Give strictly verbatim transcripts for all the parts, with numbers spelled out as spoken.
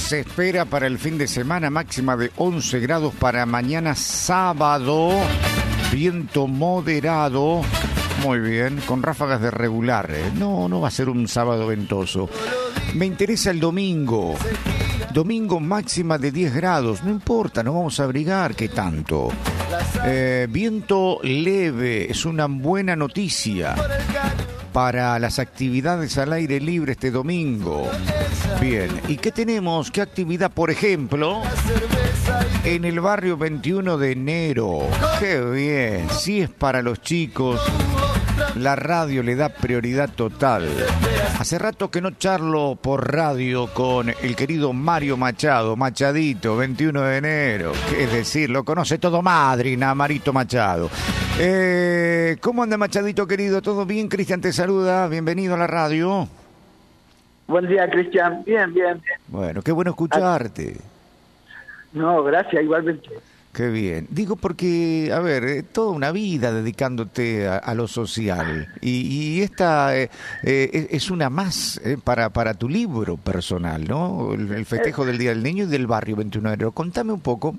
se espera para el fin de semana, máxima de once grados para mañana sábado, viento moderado, muy bien, con ráfagas de regular, ¿eh? no, no va a ser un sábado ventoso. Me interesa el domingo, domingo máxima de diez grados, no importa, no vamos a abrigar, ¿qué tanto? Eh, viento leve, es una buena noticia para las actividades al aire libre este domingo. Bien, ¿y qué tenemos? ¿Qué actividad, por ejemplo, en el barrio veintiuno de enero? ¡Qué bien! Si es para los chicos, la radio le da prioridad total. Hace rato que no charlo por radio con el querido Mario Machado, Machadito, veintiuno de enero. Es decir, lo conoce todo Madrina, Marito Machado. Eh, ¿Cómo anda, Machadito querido? ¿Todo bien? Cristian te saluda. Bienvenido a la radio. Buen día, Cristian. Bien, bien, bien. Bueno, qué bueno escucharte. No, gracias, igualmente. Qué bien. Digo porque, a ver, eh, toda una vida dedicándote a, a lo social. Y, y esta eh, eh, es una más eh, para, para tu libro personal, ¿no? El, el festejo del Día del Niño y del barrio veintiuno de enero. Contame un poco.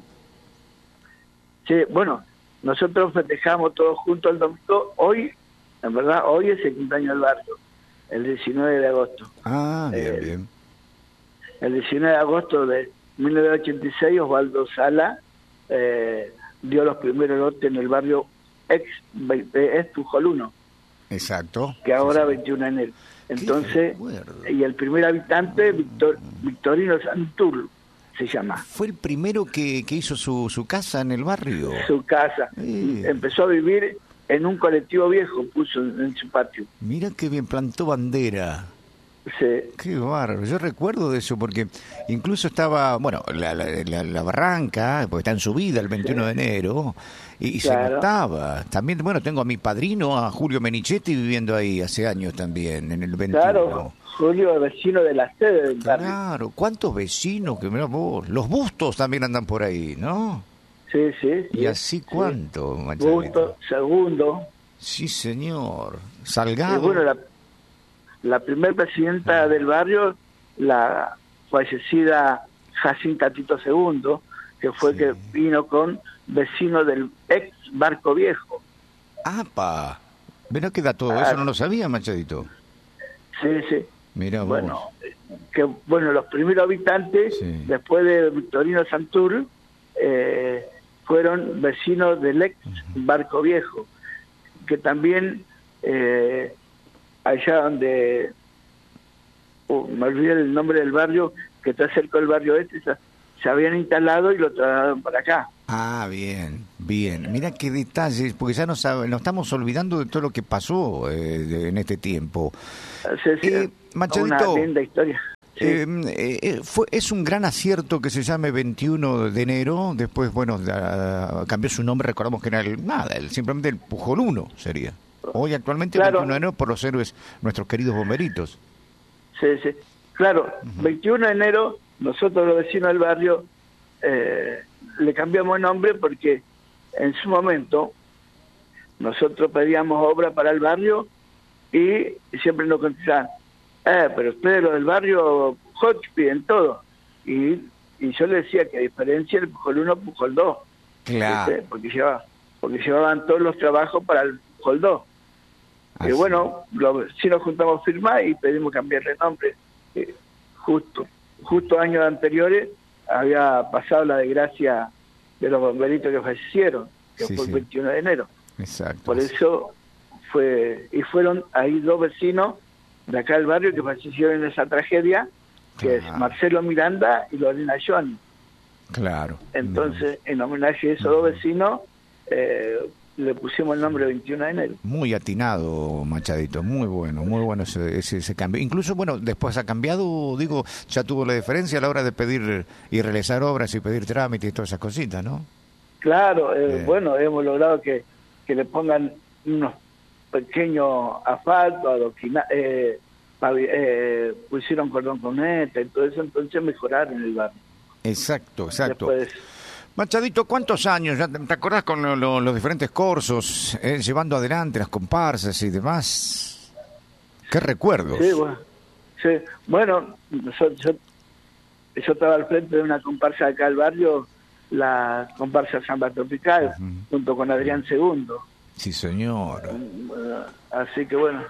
Sí, bueno, nosotros festejamos todos juntos el domingo. Hoy, en verdad, hoy es el cumpleaños del barrio, el diecinueve de agosto. Ah, bien, eh, bien. El diecinueve de agosto de mil novecientos ochenta y seis, Osvaldo Sala eh, dio los primeros lotes en el barrio ex, ex Pujol uno. Exacto. Que ahora sí, sí. veintiuno de enero. Entonces, y el primer habitante, Victor, Victorino Santur, se llama. ¿Fue el primero que, que hizo su, su casa en el barrio? Su casa. Eh. Empezó a vivir en un colectivo viejo, puso en, en su patio. Mira qué bien, plantó bandera. Sí. Qué bárbaro, yo recuerdo de eso porque incluso estaba, bueno, la, la, la, la barranca, porque está en subida el veintiuno sí. de enero, y, y claro. se notaba. También, bueno, tengo a mi padrino, a Julio Menichetti, viviendo ahí hace años también, en el veintiuno. Claro, Julio, vecino de la sede del barrio. Claro, ¿cuántos vecinos? Que mirá vos, los Bustos también andan por ahí, ¿no? Sí, sí. ¿Y sí, así cuánto, sí. Machadito? Busto, segundo. Sí, señor. Salgado. Y bueno, la... La primer presidenta del barrio, la fallecida Jacinta Tito segundo, que fue sí. que vino con vecino del ex Barco Viejo. ¡Apa! Mira que da todo ah, eso, no lo sabía, Machadito. Sí, sí. Mira vos. Bueno, que, bueno, los primeros habitantes, sí. después de Victorino Santur, eh, fueron vecinos del ex uh-huh. Barco Viejo, que también... Eh, allá donde oh, me olvidé el nombre del barrio que está cerca del barrio este, se, se habían instalado y lo trasladaron para acá. Ah, bien, bien. Mira qué detalles, porque ya nos, nos estamos olvidando de todo lo que pasó eh, de, en este tiempo. Sí, sí, eh, Machadito, una linda historia. Sí. Eh, eh, fue, es un gran acierto que se llame veintiuno de enero, después, bueno, la, cambió su nombre, recordamos que era el, nada, el, simplemente el Pujol uno sería. Hoy actualmente claro. veintiuno de enero por los héroes, nuestros queridos bomberitos. Sí, sí. Claro, uh-huh. veintiuno de enero, nosotros los vecinos del barrio eh, le cambiamos el nombre porque en su momento nosotros pedíamos obra para el barrio y siempre nos contestaban, eh, pero ustedes los del barrio Pujol piden todo. Y, y yo le decía que a diferencia del Pujol uno, Pujol dos. Claro. ¿sí? Porque, llevaba, porque llevaban todos los trabajos para el Pujol dos. Y eh, bueno, lo, si nos juntamos firma y pedimos cambiarle el nombre. Eh, justo, justo años anteriores había pasado la desgracia de los bomberitos que fallecieron, que sí, fue sí. el veintiuno de enero. Exacto. Por eso fue, y fueron ahí dos vecinos de acá del barrio que fallecieron en esa tragedia, que claro. es Marcelo Miranda y Lorena Johnny. Claro. Entonces, no. en homenaje a esos uh-huh. dos vecinos, eh, le pusimos el nombre veintiuno de enero. Muy atinado, Machadito, muy bueno, muy bueno ese, ese, ese cambio. Incluso, bueno, después ha cambiado, digo, ya tuvo la diferencia a la hora de pedir y realizar obras y pedir trámites y todas esas cositas, ¿no? Claro, eh, bueno, hemos logrado que, que le pongan unos pequeños asfaltos, adoquina, eh, eh, pusieron cordón coneta y todo eso, entonces mejoraron el barrio. Exacto, exacto. Después, Machadito, ¿cuántos años? ¿Ya te acordás con lo, lo, los diferentes cursos, eh, llevando adelante las comparsas y demás? ¿Qué recuerdos? Sí, bueno, sí. bueno yo, yo yo estaba al frente de una comparsa acá al barrio, la comparsa Samba Tropical, uh-huh. junto con Adrián Segundo. Sí, señor. Así que bueno.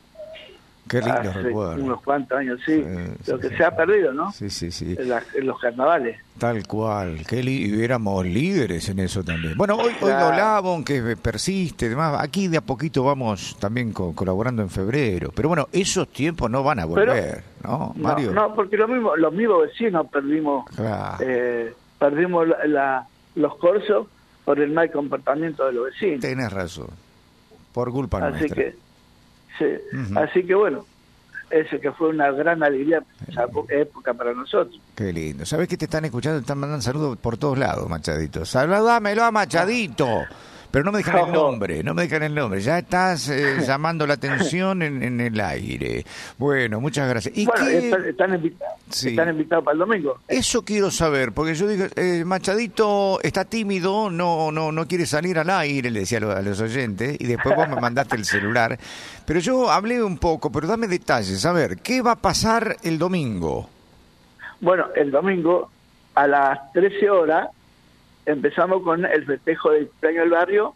Qué lindo recuerdo. Unos cuantos años, sí. sí lo sí, que sí. se ha perdido, ¿no? Sí, sí, sí. En, la, en los carnavales. Tal cual. Que li- éramos líderes en eso también. Bueno, hoy, hoy Dolabón, que persiste, demás. Aquí de a poquito vamos también co- colaborando en febrero. Pero bueno, esos tiempos no van a volver, Pero, ¿no, Mario? No, no, porque lo mismo, los mismos vecinos perdimos, claro. eh, perdimos la, la, los corsos por el mal comportamiento de los vecinos. Tenés razón. Por culpa Así nuestra. Que, Sí. Uh-huh. Así que bueno, eso que fue una gran alegría esa época para nosotros. Qué lindo. ¿Sabés que te están escuchando? Te están mandando saludos por todos lados, Machadito. Saludámelo a Machadito. Pero no me dejan el nombre, no me dejan el nombre. Ya estás eh, llamando la atención en, en el aire. Bueno, muchas gracias. ¿Y bueno, qué? están, están, invitados, sí. están invitados para el domingo. Eso quiero saber, porque yo digo, eh, Machadito está tímido, no no no quiere salir al aire, le decía a los, a los oyentes, y después vos me mandaste el celular. Pero yo hablé un poco, pero dame detalles. A ver, ¿qué va a pasar el domingo? Bueno, el domingo a las trece horas empezamos con el festejo del cumpleaños del barrio,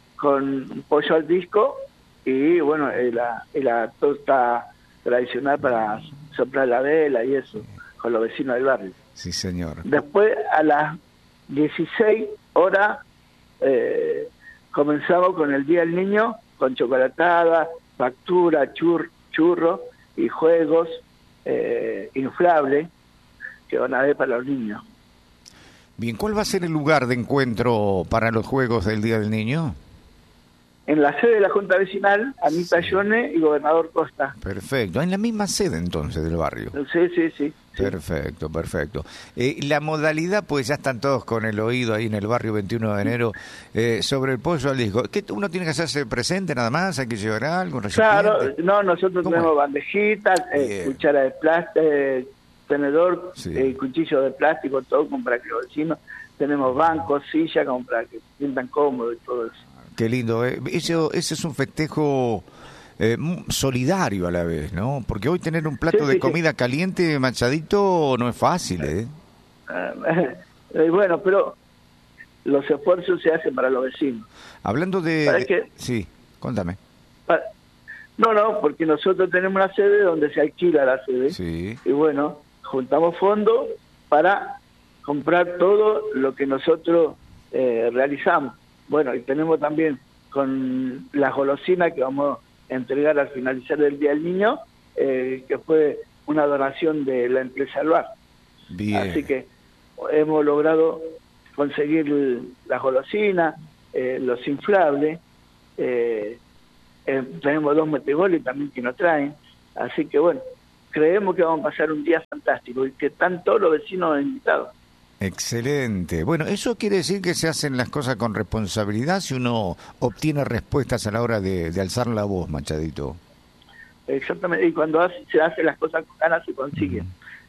con pollo al disco y bueno, y la, y la torta tradicional para soplar la vela y eso, con los vecinos del barrio. Sí, señor. Después a las dieciséis horas eh, comenzamos con el Día del Niño, con chocolatada, factura, chur, churro y juegos eh, inflables que van a haber para los niños. Bien, ¿cuál va a ser el lugar de encuentro para los Juegos del Día del Niño? En la sede de la Junta Vecinal, Anita sí. Yone y Gobernador Costa. Perfecto, en la misma sede entonces del barrio. Sí, sí, sí. Perfecto, sí. perfecto. Eh, la modalidad, pues ya están todos con el oído ahí en el barrio veintiuno de enero, eh, sobre el pollo al disco. ¿Qué, ¿Uno tiene que hacerse presente nada más? ¿Hay que llevar algo? Un claro, no, nosotros tenemos es? bandejitas, eh, cuchara de plástico, eh, tenedor, sí. eh, cuchillo de plástico, todo como para que los vecinos, tenemos bancos, sillas, como para que se sientan cómodos y todo eso. Qué lindo, eh. Eso, ese es un festejo eh, solidario a la vez, ¿no? Porque hoy tener un plato sí, de sí, comida sí. caliente, Machadito, no es fácil, ¿eh? eh, eh bueno, pero los esfuerzos se hacen para los vecinos. Hablando de... ¿Para qué? Sí, contame. Para... No, no, porque nosotros tenemos una sede donde se alquila la sede. Sí. Y bueno, juntamos fondos para comprar todo lo que nosotros eh, realizamos. Bueno, y tenemos también con las golosinas que vamos a entregar al finalizar del Día del Niño, eh, que fue una donación de la empresa Alvar. Bien. Así que hemos logrado conseguir las golosinas, eh, los inflables, eh, eh, tenemos dos metegoles también que nos traen. Así que bueno, creemos que vamos a pasar un día fantástico y que están todos los vecinos invitados. Excelente. Bueno, eso quiere decir que se hacen las cosas con responsabilidad si uno obtiene respuestas a la hora de, de alzar la voz, Machadito. Exactamente, y cuando hace, se hacen las cosas con ganas se consiguen.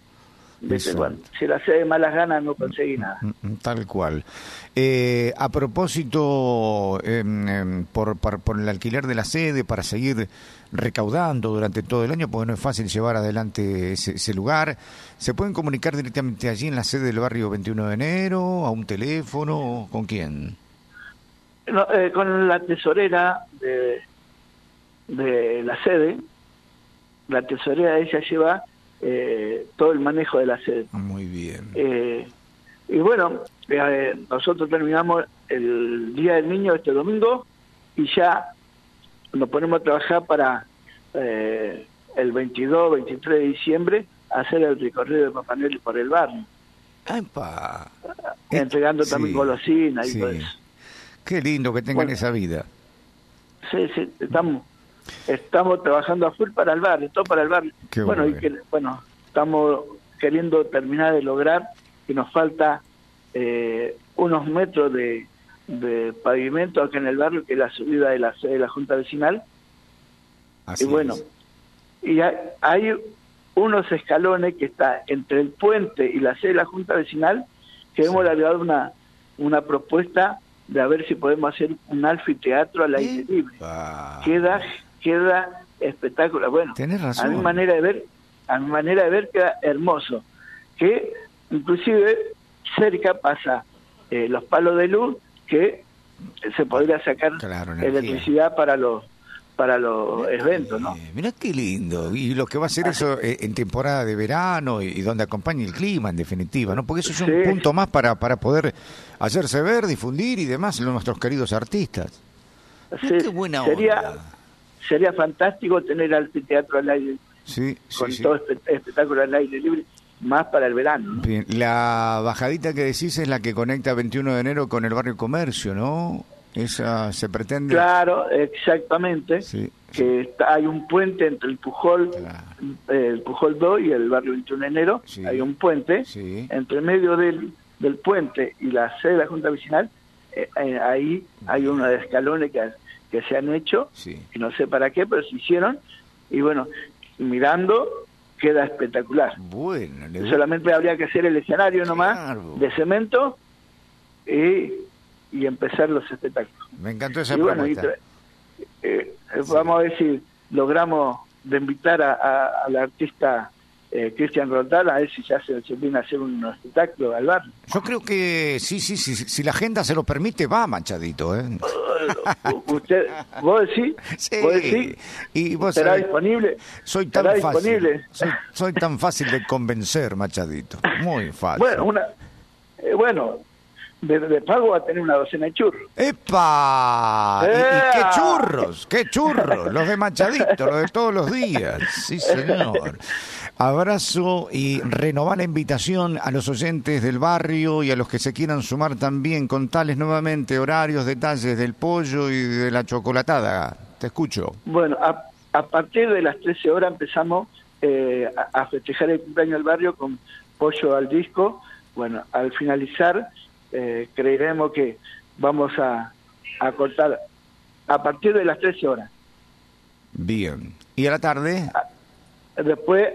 Mm. Bueno, si las hace de malas ganas no consigue nada. Tal cual. Eh, a propósito, eh, eh, por, por, por el alquiler de la sede, para seguir recaudando durante todo el año, porque no es fácil llevar adelante ese, ese lugar, ¿se pueden comunicar directamente allí en la sede del barrio veintiuno de enero, a un teléfono, con quién? No, eh, con la tesorera de, de la sede. La tesorera, ella lleva Eh, todo el manejo de la sede. Muy bien. Eh, y bueno, eh, nosotros terminamos el Día del Niño este domingo y ya nos ponemos a trabajar para eh, el veintidós, veintitrés de diciembre hacer el recorrido de Papá Noel por el barrio. ¡Epa! Entregando también sí, golosinas y sí. todo eso. Qué lindo que tengan bueno, esa vida. Sí, sí, estamos... Estamos trabajando a full para el barrio, todo para el barrio. Qué bueno, bueno. y que, bueno, estamos queriendo terminar de lograr que nos falta eh, unos metros de, de pavimento acá en el barrio, que es la subida de la sede de la Junta Vecinal. Así y bueno, es. y hay, hay unos escalones que está entre el puente y la sede de la Junta Vecinal, que sí. hemos largado una, una propuesta de a ver si podemos hacer un anfiteatro al aire libre. Queda queda espectacular. Bueno, tenés razón. A mi manera de ver, a mi manera de ver queda hermoso. Que inclusive cerca pasa eh, los palos de luz que se podría sacar claro, electricidad para los para los eventos, ¿no? Eh, mirá qué lindo. Y lo que va a ser eso eh, en temporada de verano y, y donde acompañe el clima, en definitiva, ¿no? Porque eso es un Sí. punto más para, para poder hacerse ver, difundir y demás en nuestros queridos artistas. Sí, Qué buena sería, onda. sería fantástico tener al teatro al aire, Sí, sí, con sí. todo espe- espectáculo al aire libre, más para el verano, ¿no? Bien. La bajadita que decís es la que conecta veintiuno de enero con el barrio Comercio, ¿no? Esa se pretende... Claro, exactamente. Sí, Que está, hay un puente entre el Pujol, Claro. eh, el Pujol dos y el barrio veintiuno de enero. Sí. Hay un puente. Sí. Entre medio del, del puente y la sede de la Junta Vecinal, eh, eh, ahí hay unos escalones que, que se han hecho, Sí. y no sé para qué, pero se hicieron. Y bueno, mirando queda espectacular. Bueno, le... Solamente habría que hacer el escenario nomás Claro. de cemento y, y empezar los espectáculos. Me encantó esa Y bueno, y propuesta. tra- eh, eh, vamos a ver si logramos de invitar a, a- al artista eh, Cristian Rodal, a ver si ya se, se viene a hacer un espectáculo al barrio. Yo creo que sí, sí, sí, si la agenda se lo permite, va, Machadito, ¿eh? U- Usted, vos decís, Sí. vos decís, Y vos ¿estará sabés, disponible? soy tan ¿Estará fácil. disponible? Soy, soy tan fácil de convencer, Machadito. Muy fácil. Bueno, una, eh, bueno, de, de pago va a tener una docena de churros. ¡Epa! ¿Y, y qué ¡Ea! churros? ¡Qué churros! Los de Machadito, los de todos los días. Sí, señor. Abrazo y renovar la invitación a los oyentes del barrio y a los que se quieran sumar también. Contales nuevamente horarios, detalles del pollo y de la chocolatada. Te escucho. Bueno, a, a partir de las trece horas empezamos eh, a, a festejar el cumpleaños del barrio con pollo al disco. Bueno, al finalizar, eh, creeremos que vamos a, a cortar a partir de las trece horas. Bien. ¿Y a la tarde? Después,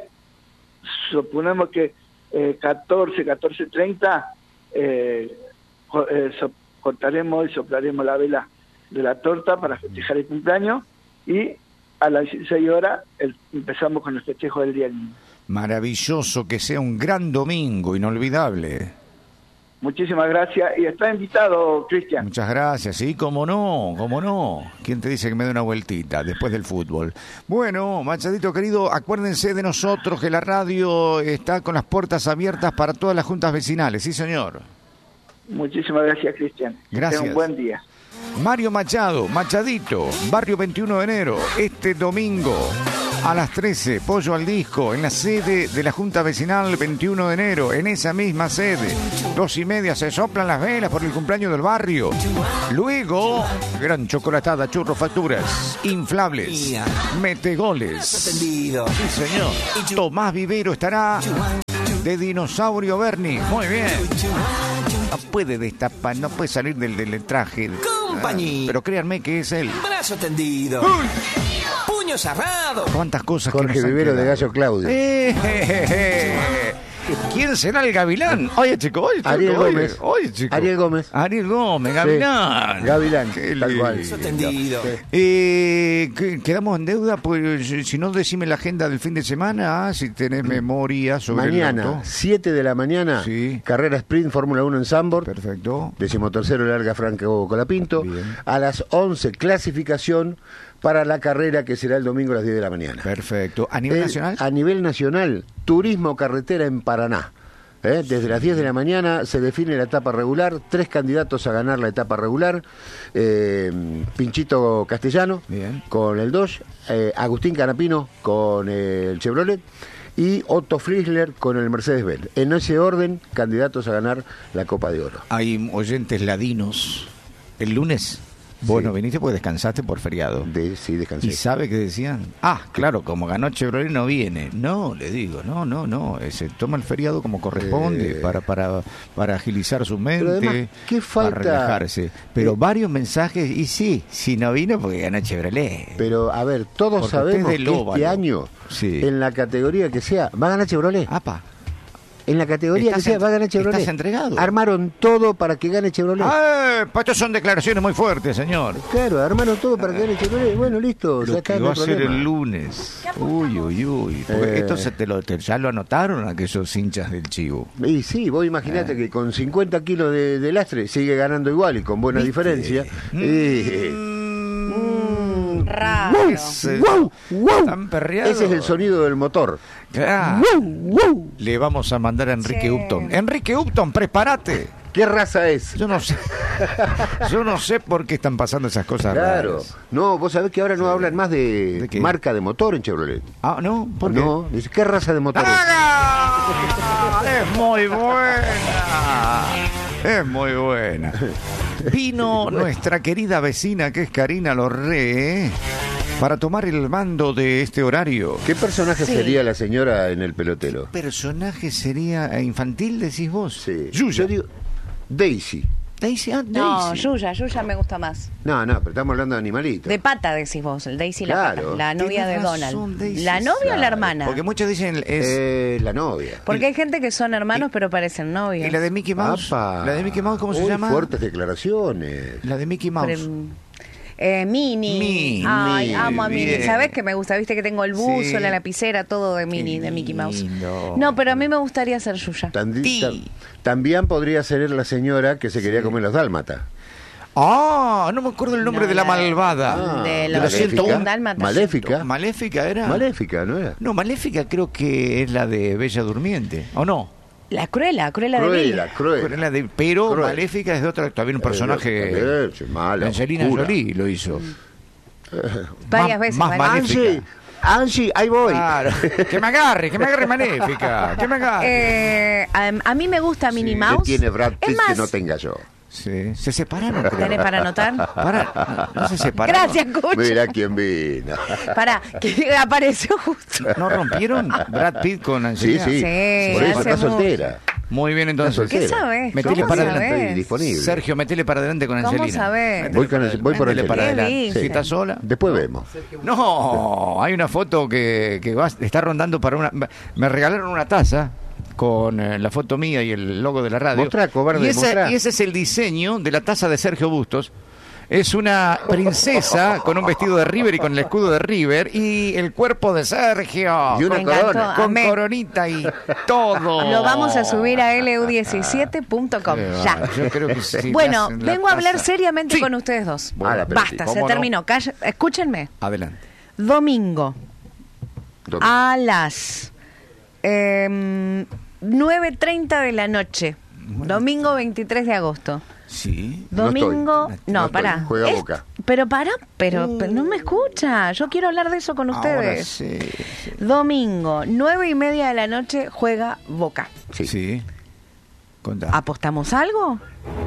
suponemos que eh, catorce, catorce treinta, eh, co- eh, so- cortaremos y soplaremos la vela de la torta para festejar el cumpleaños, y a las dieciséis horas el- empezamos con el festejo del Día del Niño. Maravilloso, que sea un gran domingo, inolvidable. Muchísimas gracias, y está invitado, Cristian. Muchas gracias, sí, cómo no, cómo no. ¿Quién te dice que me dé una vueltita después del fútbol? Bueno, Machadito querido, acuérdense de nosotros que la radio está con las puertas abiertas para todas las juntas vecinales, sí señor. Muchísimas gracias, Cristian. Que Gracias. tenga un buen día. Mario Machado, Machadito, barrio veintiuno de enero, este domingo a las trece, pollo al disco, en la sede de la Junta Vecinal veintiuno de enero, en esa misma sede. Dos y media se soplan las velas por el cumpleaños del barrio. Luego, gran chocolatada, churros, facturas, inflables, metegoles. Atendido. Sí, señor. Tomás Vivero estará de Dinosaurio Berni. Muy bien. No puede destapar, no puede salir del, del traje. Compañía. Ah, pero créanme que es él. Brazo tendido. Puño cerrado. Cuántas cosas que Jorge nos han Vivero de quedado. Gallo Claudio. Eh, je, je, je. ¿Quién será el gavilán? Oye, chico, oye, chico, Ariel oye, Gómez. oye, chico. Ariel Gómez. Ariel Gómez, gavilán. Sí, Gavilán, Qué tal cual. lindo. Brazo tendido. Eh, ¿qué- ¿Quedamos en deuda? Pues si no, decime la agenda del fin de semana, ah, si tenés memoria sobre el Mañana, auto. siete de la mañana, Sí. carrera sprint Fórmula uno en Sambor. Perfecto. Decimotercero larga Franco Colapinto. Bien. A las once, clasificación para la carrera que será el domingo a las diez de la mañana. Perfecto. ¿A nivel El- nacional? A nivel nacional, turismo carretera en Paraná. ¿Eh? Desde las diez de la mañana se define la etapa regular, tres candidatos a ganar la etapa regular, eh, Pinchito Castellano Bien. con el Dodge, eh, Agustín Canapino con eh, el Chevrolet y Otto Friesler con el Mercedes-Benz. En ese orden, candidatos a ganar la Copa de Oro. Hay oyentes ladinos. El lunes, vos Sí. no viniste porque descansaste por feriado. De, sí, descansé. ¿Y sabe qué decían? Ah, claro, como ganó Chevrolet no viene. No, le digo, no, no, no. eh, Se toma el feriado como corresponde Eh. para, para, para agilizar su mente, Pero además, ¿qué falta? para relajarse. Pero Eh. varios mensajes, y sí, si no vino porque ganó Chevrolet. Pero, a ver, todos Porque sabemos usted que es del este óvalo. año, Sí. en la categoría que sea, va a ganar Chevrolet. Apa. En la categoría que Estás sea, en- va a ganar Chevrolet. estás entregado. Armaron todo para que gane Chevrolet. ¡Eh! Pues estas son declaraciones muy fuertes, señor. Claro, armaron todo para que gane Chevrolet. Bueno, listo, ya Lo está, que no va a hay ser problema. el lunes. Uy, uy, uy. Porque Eh. esto se te lo, te- ya lo anotaron aquellos hinchas del Chivo. Y sí, vos imaginate que con cincuenta kilos de, de lastre sigue ganando igual y con buena diferencia. Y- Mm, Raro. ese- ¡Wow! ¡Wow! Tan perreado. Ese es el sonido del motor. Ah, ¡Wow! ¡Wow! le vamos a mandar a Enrique Sí. Upton. Enrique Upton, prepárate. ¿Qué raza es? Yo no sé. Yo no sé por qué están pasando esas cosas Claro. raras. No, vos sabés que ahora no hablan más de, ¿De qué? marca de motor en Chevrolet. Ah, ¿no? ¿Por qué? No, dice, ¿qué raza de motor es? ¡Ah! Es muy buena. Es muy buena. Vino nuestra querida vecina, que es Karina Lorré, para tomar el mando de este horario. ¿Qué personaje Sí. sería la señora en el pelotero? ¿Personaje sería infantil, decís vos? Sí. Yuya. Yo digo, Daisy. Daisy, ah, No, Daisy. Yuya, Yuya me gusta más. No, no, pero estamos hablando de animalitos. De pata decís vos, el Daisy la Claro. pata, la novia de Tienes razón, Donald. Daisy, ¿La novia o claro, la hermana? Porque muchos dicen es... Eh, la novia. Porque hay gente que son hermanos pero parecen novios. ¿Y la de Mickey Mouse? Apa. ¿La de Mickey Mouse cómo se Uy, llama? fuertes declaraciones. La de Mickey Mouse. Pre- Eh, Mini. Mini, Ay, amo a Mini. bien. ¿Sabés que me gusta? Viste que tengo el buzo, Sí. la lapicera, todo de Mini, Qué de Mickey Mouse. lindo. No, pero a mí me gustaría ser Yuya. Tandi- Ti. tam- también podría ser la señora que se quería comer los dálmatas. Ah, no me acuerdo el nombre No, de la la- malvada. Ah, de la los ciento ciento un un dálmatas. Maléfica. ¿Maléfica era? Maléfica, ¿no era? No, Maléfica creo que es la de Bella Durmiente. ¿O no? La Cruela, Cruela de Vil. Cruela, cruel. Pero, la de- pero Cruel. Maléfica es de otra, todavía un personaje. Eh, sí, mala, Angelina oscura. Jolie lo hizo. Varias Más- veces. más varias- maléfica. Angie, Angie, ahí voy. Claro. Que me agarre, que me agarre Maléfica. Que me agarre. Eh, a, a mí me gusta Minnie ¿Qué Mouse. tiene Brad es Pitt más, que no tenga yo? Sí, se separaron. creo. ¿tenés para anotar? Para, no, no se separaron. Gracias, Cucho. Mira quién vino. Pará, que apareció justo. ¿No rompieron Brad Pitt con Sí, Angelina? sí. Sí, Por eso hace está mucho. soltera. Muy bien, entonces. Está soltera. ¿Qué sabés? Metele ¿Cómo para sabés? adelante. Estoy disponible. Sergio, metele para adelante con ¿Cómo Angelina. sabés? Metele Voy, para con, adelante, voy por metele el para ¿Qué adelante. dice? Si está sola. Después vemos. No, hay una foto que, que va, está rondando para una... Me regalaron una taza con eh, la foto mía y el logo de la radio. Mostrá, cobarde, y, ese, mostrá. y ese es el diseño de la taza de Sergio Bustos. Es una princesa con un vestido de River y con el escudo de River y el cuerpo de Sergio. Y una Me encantó. corona. Con Amé. coronita y todo. Lo vamos a subir a L U diecisiete punto com. Eh, Ya. Yo creo que sí, Bueno, hacen la vengo a hablar taza. seriamente Sí. con ustedes dos. Bueno, la Basta, aperitif. se ¿Cómo no? terminó. Calla- escúchenme. Adelante. Domingo ¿Dónde? a las eh, nueve treinta de la noche. Domingo veintitrés de agosto. Sí. No estoy. Domingo. No No, estoy. pará. Juega Es- Boca. Pero pará, pero, pero no me escucha. Yo quiero hablar de eso con Ahora ustedes. sí. sí. Domingo, nueve y media de la noche, juega Boca. Sí. Sí. Contá. ¿Apostamos algo?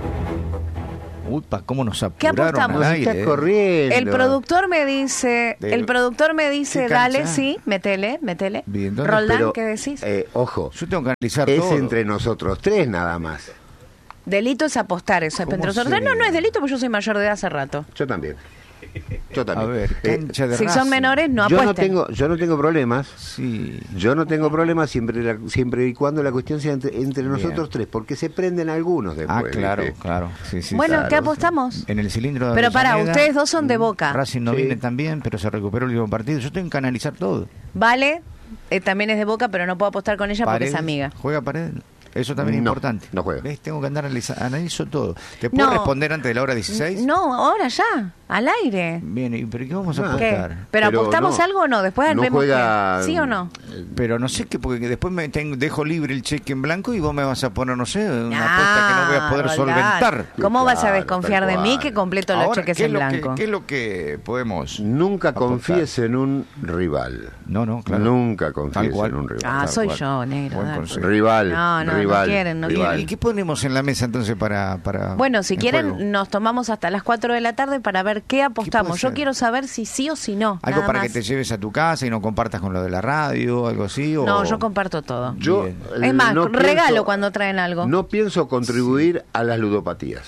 Upa, cómo nos ¿Qué apuraron apostamos? al Está aire, eh. corriendo. El productor me dice, De- el productor me dice, ¿Qué dale, cancha? sí, metele, metele. Bien, ¿dónde? Roldán, Pero, ¿qué decís? eh, ojo, Yo tengo que analizar es todo. entre nosotros tres nada más. Delito es apostar, eso. ¿Cómo Entre nosotros, sería? no, no es delito porque yo soy mayor de edad hace rato. Yo también. Yo A también. ver, Eh, cancha de Si Racing. son menores, no yo apuesten. no tengo, yo no tengo problemas. Sí. Yo no tengo problemas siempre, la- siempre y cuando la cuestión sea entre, entre Bien. nosotros tres, porque se prenden algunos después. Ah, claro, ¿viste? claro. Sí, sí, bueno, claro. ¿qué apostamos? En el cilindro de Pero pará, Avellaneda, ustedes dos son de Boca. Racing no Sí. viene tan bien, pero se recuperó el último partido. Yo tengo que analizar todo. Vale, eh, también es de Boca, pero no puedo apostar con ella porque Paredes, es amiga. ¿Juega Paredes? Eso también es No, importante. no juega. ¿Ves? Tengo que andar analizando. Analizo todo. ¿Te puedo No. responder antes de la hora dieciséis? No, ahora ya, al aire. Bien, ¿y pero qué vamos a Ah. ¿Qué? apostar? ¿Pero, Pero apostamos no. algo o no? Después No vemos juega- qué. ¿Sí o no? Pero no sé qué, porque después me tengo- dejo libre el cheque en blanco y vos me vas a poner, no sé, una Ah, apuesta que no voy a poder Roldán. solventar. ¿Cómo vas a Claro, desconfiar tal de mí cual. que completo los Ahora, cheques ¿qué es en lo que- blanco? ¿Qué es lo que podemos? Nunca apostar? confíes en un rival. No, no, claro. Nunca Tal confíes cual. en un rival. Ah, Tal soy cual. yo, negro. Buen dale. consejo. Rival, No, no, no rival, quieren, no rival. ¿Y qué ponemos en la mesa entonces para...? para Bueno, si en quieren, juego? nos tomamos hasta las cuatro de la tarde para ver qué apostamos. puede Yo ser? quiero saber si sí o si no. ¿Algo nada para más. que te lleves a tu casa y no compartas con lo de la radio, algo así? O... No, yo comparto todo. Yo, Bien. eh, Es más, no regalo pienso- cuando traen algo. No pienso contribuir a las ludopatías.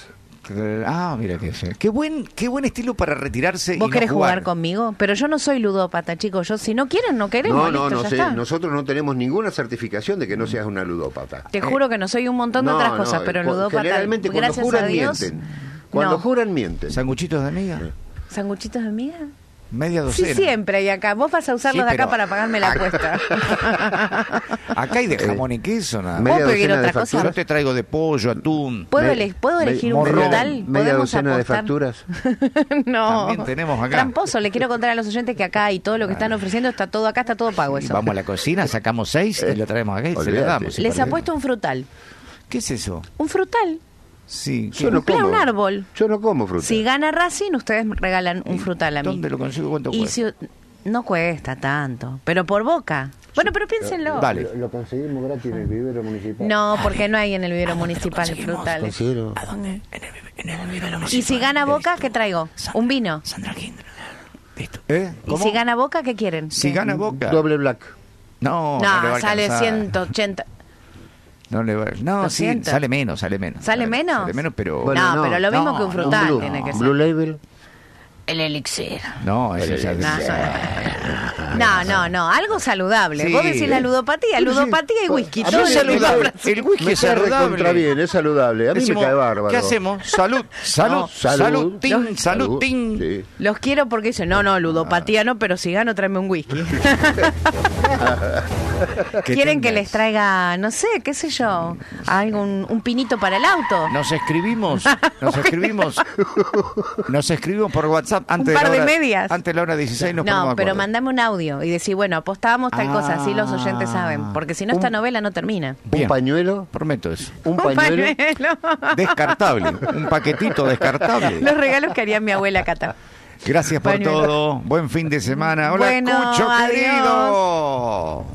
Ah, mira qué qué buen qué buen estilo para retirarse. ¿Vos y querés no jugar. jugar conmigo? Pero yo no soy ludópata, chicos. Yo, si no quieren, no queremos. No, no, listo, no ya sé. está. Nosotros no tenemos ninguna certificación de que no seas una ludópata. Te juro que no soy un montón de No, otras no, cosas, pero cu- ludópata, generalmente cuando gracias juran a Dios, mienten. Cuando no. juran mienten. ¿Sanguchitos de amiga? ¿Sanguchitos de miga? Media Sí, docena. siempre hay acá. Vos vas a usarlos Sí, de acá pero- para pagarme la cuesta. Acá hay de jamón y queso, nada. Media ¿Puedo pedir docena de otra cosa? Yo te traigo de pollo, atún. ¿Puedo, Me- ele- ¿puedo me- elegir un morrón. frutal? Media ¿Podemos docena de apostar? facturas. No. También tenemos acá. Tramposo, le quiero contar a los oyentes que acá y todo lo que están ofreciendo está todo acá, está todo pago Y eso. vamos a la cocina, sacamos seis y lo traemos acá y se lo Olvídate. damos. si Les parece. apuesto un frutal. ¿Qué es eso? Un frutal. Sí. Yo no Cumplea como. un árbol. Yo no como fruta. Si gana Racing, ustedes me regalan un frutal a mí. ¿Dónde lo consigo? ¿Cuánto Y cuesta? si no cuesta tanto, pero por boca. Bueno, pero piénsenlo. Dale. Lo, lo conseguimos gratis en el vivero municipal. No, porque no hay en el vivero municipal frutales. Considero. ¿A dónde? En el, en el vivero Y municipal. si gana Boca, ¿qué traigo? Un vino. Sandra Kinder. Listo. ¿Eh? Y ¿Cómo? si gana Boca, ¿qué quieren? Si gana Boca. Doble black. No, No, no le va a sale alcanzar. ciento ochenta. No, le va... no sí, doscientos. sale menos, sale menos. ¿Sale menos? Sale menos, pero... Bueno, no, no, pero lo mismo no, que un no, frutal Blue, tiene que ser. Blue Label. El elixir. No, ese ya... No, no, no, no, algo saludable. Sí. Vos decís la ludopatía, ludopatía y whisky. A mí todo es me- en la misma saludable. frase. El whisky Me es cae saludable. recontra bien, es saludable. A mí Decimos, me cae bárbaro. ¿qué hacemos? Salud, salud, No. salud, Salud. ting, salud, ting. Sí. Los quiero porque dicen, no, no, ludopatía no, pero si gano, tráeme un whisky. Que ¿Quieren que tengas. les traiga, no sé, qué sé yo, algún un pinito para el auto? Nos escribimos, nos escribimos, nos escribimos por WhatsApp antes Un par de la de hora, medias. antes de la hora dieciséis nos No, ponemos de pero acuerdo. mandame un audio y decir, bueno, apostábamos tal Ah. cosa, así los oyentes saben. Porque si no, esta novela no termina. Bien. Un pañuelo. Prometo eso. Un pañuelo. Descartable, un paquetito descartable. Los regalos que haría mi abuela Cata. Gracias por Pañuelo. todo. Buen fin de semana. Hola, Bueno, Cucho, adiós. querido.